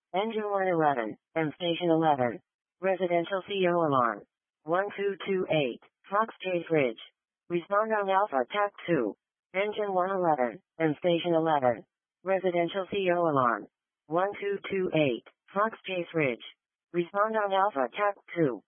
Engine 111, and Station 11. Residential CO alarm. 1228, Fox Chase Ridge. Respond on Alpha TAC 2. Engine 111, and Station 11. Residential CO alarm. 1228, Fox Chase Ridge. Respond on Alpha TAC 2.